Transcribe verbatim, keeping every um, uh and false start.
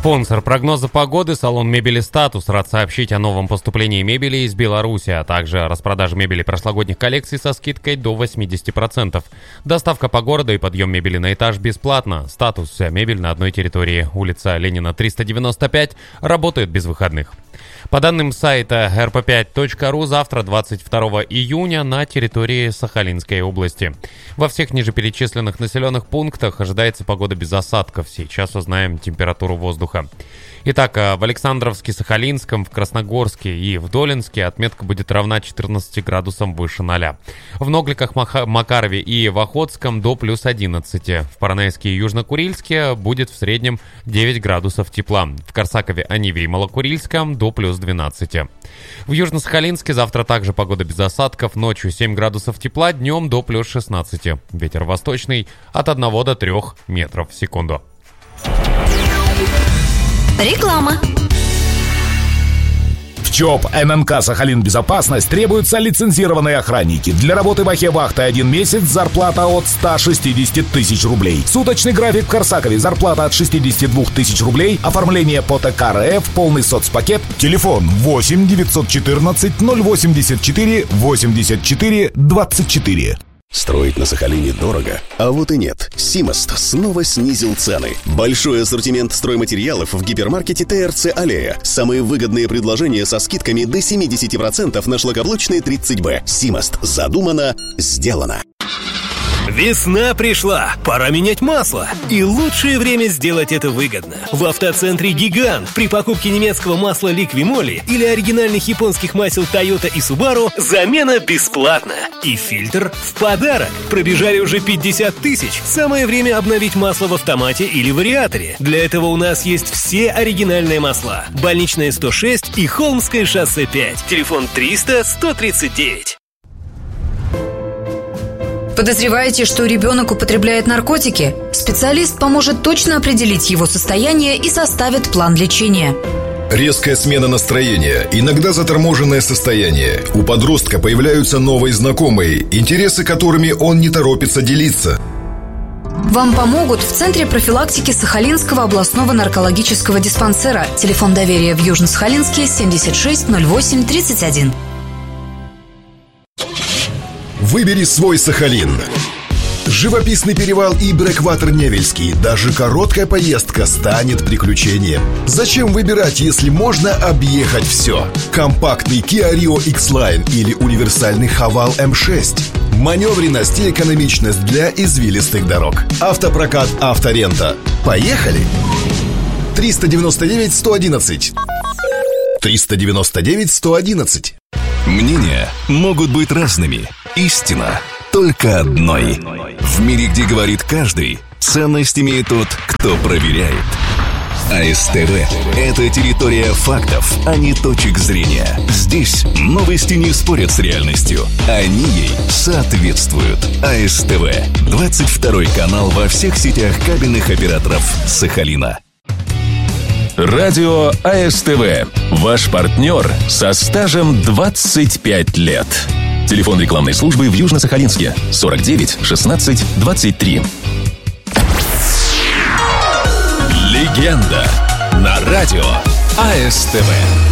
Спонсор прогноза погоды — салон мебели «Статус» рад сообщить о новом поступлении мебели из Беларуси, а также о распродаже мебели прошлогодних коллекций со скидкой до восемьдесят процентов. Доставка по городу и подъем мебели на этаж бесплатно. «Статус» — вся мебель на одной территории. Улица Ленина, триста девяносто пять, работает без выходных. По данным сайта эр пэ пять точка ру, завтра, двадцать второго июня, на территории Сахалинской области. Во всех ниже перечисленных населенных пунктах ожидается погода без осадков. Сейчас узнаем температуру воздуха. Итак, в Александровске, Сахалинском, в Красногорске и в Долинске отметка будет равна четырнадцати градусам выше ноля. В Ногликах, Макарове и в Охотском до плюс одиннадцати. В Парнайске и Южнокурильске будет в среднем девять градусов тепла. В Корсакове, Аниве и Малокурильском до плюс двенадцати. В Южно-Сахалинске завтра также погода без осадков. Ночью семь градусов тепла, днем до плюс шестнадцати. Ветер восточный от одного до трёх метров в секунду. Реклама. В ЧОП эм эм ка «Сахалин Безопасность» требуются лицензированные охранники. Для работы в Ахе вахты один месяц, зарплата от ста шестидесяти тысяч рублей. Суточный график в Корсакове, зарплата от шестидесяти двух тысяч рублей. Оформление по тэ ка эр эф, полный соцпакет. Телефон восемь девятьсот четырнадцать ноль восемьдесят четыре восемьдесят четыре двадцать четыре. Строить на Сахалине дорого? А вот и нет. Симост снова снизил цены. Большой ассортимент стройматериалов в гипермаркете тэ эр цэ «Аллея». Самые выгодные предложения со скидками до семидесяти процентов на шлакоблочные тридцать бэ. Симост. Задумано, сделано. Весна пришла, пора менять масло. И лучшее время сделать это выгодно. В автоцентре «Гигант» при покупке немецкого масла «Ликвимоли» или оригинальных японских масел «Тойота» и «Субару» замена бесплатна. И фильтр в подарок. Пробежали уже пятьдесят тысяч. Самое время обновить масло в автомате или вариаторе. Для этого у нас есть все оригинальные масла. Больничная сто шесть и Холмское шоссе пять. Телефон триста сто тридцать девять. Подозреваете, что ребенок употребляет наркотики? Специалист поможет точно определить его состояние и составит план лечения. Резкая смена настроения, иногда заторможенное состояние. У подростка появляются новые знакомые, интересы которыми он не торопится делиться. Вам помогут в Центре профилактики Сахалинского областного наркологического диспансера. Телефон доверия в Южно-Сахалинске семьдесят шесть ноль восемь тридцать один. Выбери свой Сахалин. Живописный перевал и брэкватер Невельский. Даже короткая поездка станет приключением. Зачем выбирать, если можно объехать все? Компактный Kia Rio X-Line или универсальный Haval эм шесть. Маневренность и экономичность для извилистых дорог. Автопрокат «Авторента». Поехали! триста девяносто девять сто одиннадцать. триста девяносто девять сто одиннадцать. Мнения могут быть разными. Истина только одной. В мире, где говорит каждый, ценность имеет тот, кто проверяет. а эс тэ вэ – это территория фактов, а не точек зрения. Здесь новости не спорят с реальностью. Они ей соответствуют. а эс тэ вэ – двадцать второй канал во всех сетях кабельных операторов Сахалина. Радио а эс тэ вэ. Ваш партнер со стажем двадцать пять лет. Телефон рекламной службы в Южно-Сахалинске сорок девять шестнадцать двадцать три. Легенда на радио а эс тэ вэ.